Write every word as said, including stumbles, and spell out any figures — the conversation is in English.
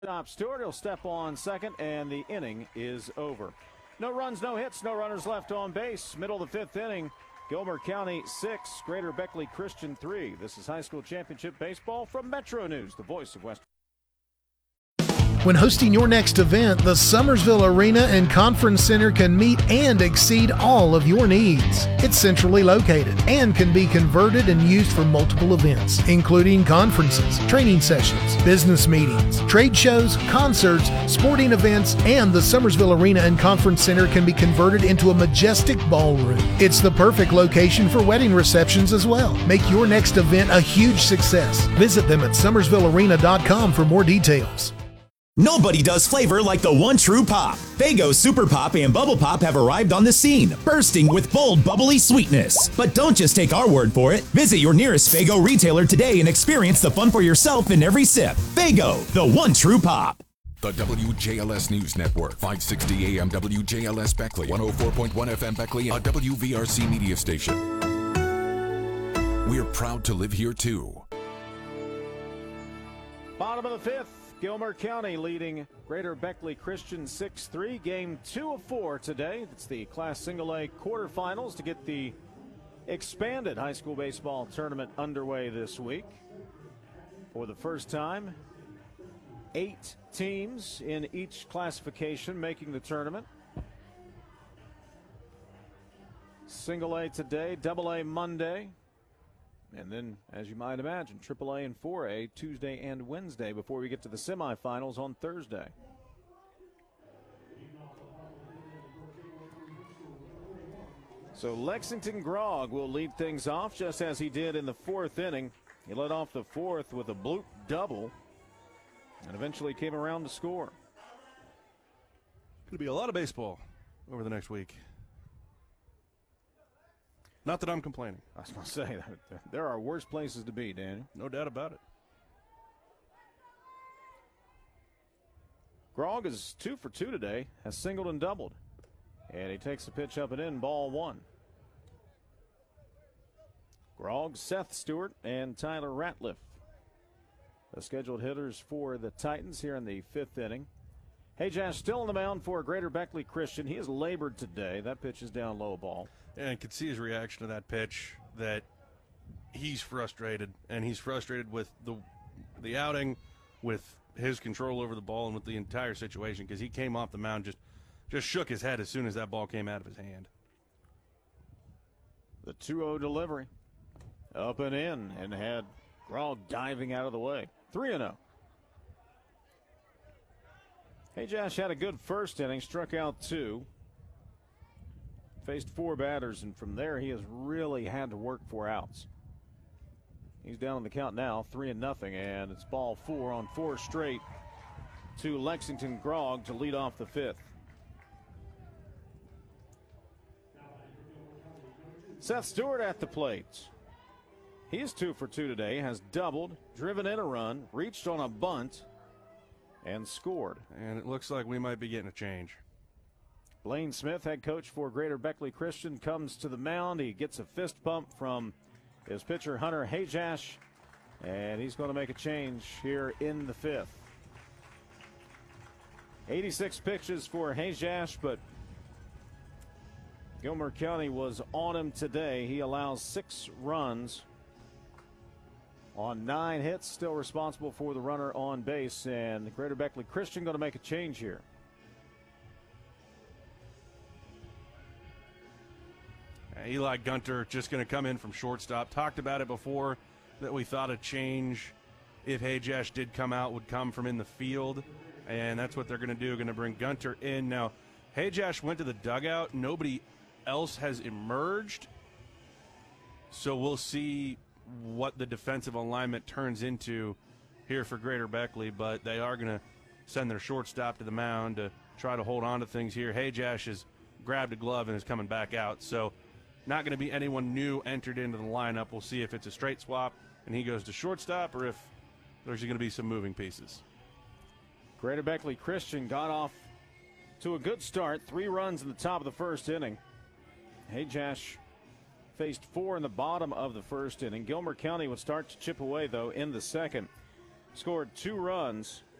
Top Stewart, he'll step on second, and the inning is over. No runs, no hits, no runners left on base. Middle of the fifth inning, Gilmer County six, Greater Beckley Christian three. This is high school championship baseball from Metro News, the voice of West. When hosting your next event, the Summersville Arena and Conference Center can meet and exceed all of your needs. It's centrally located and can be converted and used for multiple events, including conferences, training sessions, business meetings, trade shows, concerts, sporting events, and the Summersville Arena and Conference Center can be converted into a majestic ballroom. It's the perfect location for wedding receptions as well. Make your next event a huge success. Visit them at summersville arena dot com for more details. Nobody does flavor like the one true pop. Faygo Super Pop and Bubble Pop have arrived on the scene, bursting with bold, bubbly sweetness. But don't just take our word for it. Visit your nearest Faygo retailer today and experience the fun for yourself in every sip. Faygo, the one true pop. The W J L S News Network, five sixty A M W J L S Beckley, one oh four point one F M Beckley, a W V R C media station. We're proud to live here too. Bottom of the fifth. Gilmer County leading Greater Beckley Christian six three. Game two of four today. It's the Class Single A quarterfinals to get the expanded high school baseball tournament underway this week. For the first time, eight teams in each classification making the tournament. Single A today, Double A Monday. And then, as you might imagine, Triple A and four A Tuesday and Wednesday before we get to the semifinals on Thursday. So Lexington Grog will lead things off just as he did in the fourth inning. He led off the fourth with a bloop double and eventually came around to score. Going to be a lot of baseball over the next week. Not that I'm complaining. I was going to say, that there are worse places to be, Daniel. No doubt about it. Grog is two for two today, has singled and doubled. And he takes the pitch up and in, ball one. Grog, Seth Stewart, and Tyler Ratliff, the scheduled hitters for the Titans here in the fifth inning. Hajash still on the mound for Greater Beckley Christian. He has labored today. That pitch is down low, ball. And could see his reaction to that pitch, that he's frustrated, and he's frustrated with the the outing, with his control over the ball, and with the entire situation, because he came off the mound, just just shook his head as soon as that ball came out of his hand. The two oh delivery, up and in, and had Grog diving out of the way. three and oh. Hajash had a good first inning, struck out two. Faced four batters, and from there he has really had to work four outs. He's down on the count now, three and nothing, and it's ball four on four straight to Lexington Grog to lead off the fifth. Seth Stewart at the plate. He is two for two today, has doubled, driven in a run, reached on a bunt, and scored. And it looks like we might be getting a change. Blaine Smith, head coach for Greater Beckley Christian, comes to the mound. He gets a fist bump from his pitcher, Hunter Hajash, and he's going to make a change here in the fifth. eighty-six pitches for Hajash, but Gilmer County was on him today. He allows six runs on nine hits, still responsible for the runner on base, and Greater Beckley Christian going to make a change here. Eli Gunter just going to come in from shortstop. Talked about it before that we thought a change, if Hajash did come out, would come from in the field, and that's what they're going to do. Going to bring Gunter in. Now, Hajash went to the dugout. Nobody else has emerged, so we'll see what the defensive alignment turns into here for Greater Beckley, but they are going to send their shortstop to the mound to try to hold on to things here. Hajash has grabbed a glove and is coming back out, so not going to be anyone new entered into the lineup. We'll see if it's a straight swap and he goes to shortstop or if there's going to be some moving pieces. Greater Beckley Christian got off to a good start. Three runs in the top of the first inning. Hajash faced four in the bottom of the first inning. Gilmer County would start to chip away, though, in the second. Scored two runs